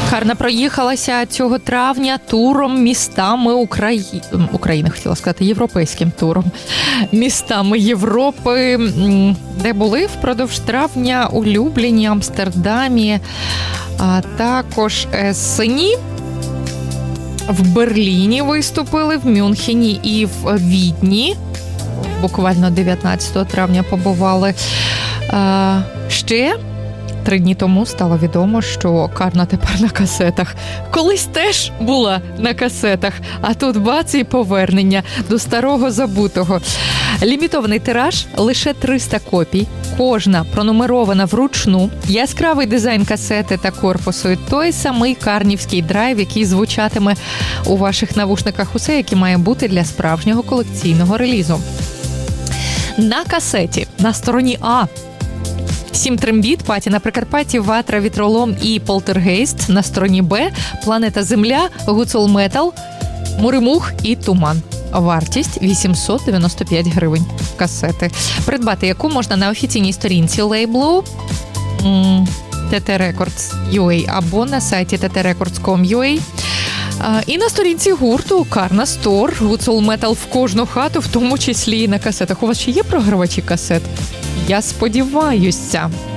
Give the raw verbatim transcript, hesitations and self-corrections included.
Карна проїхалася цього травня туром містами Украї... України, хотіла сказати, європейським туром. Містами Європи, де були впродовж травня у Любліні, Амстердамі, а також Ессені. В Берліні виступили, в Мюнхені і в Відні. Буквально дев'ятнадцятого травня побували. А, ще три дні тому стало відомо, що Карна тепер на касетах. Колись теж була на касетах, а тут бац і повернення до старого забутого. Лімітований тираж – лише триста копій. Кожна пронумерована вручну. Яскравий дизайн касети та корпусу і той самий карнівський драйв, який звучатиме у ваших навушниках. Усе, яке має бути для справжнього колекційного релізу. На касеті на стороні А сім трембіт, Паті на Прикарпатті, Ватра, Вітролом і Полтергейст. На стороні Б Планета Земля, Гуцул Метал, Муримух і Туман. Вартість вісімсот дев'яносто п'ять гривень касети. Придбати яку можна на офіційній сторінці лейблу ті ті Records крапка ю а або на сайті ті ті Records крапка ком крапка ю а. І на сторінці гурту Карна Стор, Гуцул Метал в кожну хату, в тому числі і на касетах. У вас ще є програвачі касет? Я сподіваюся.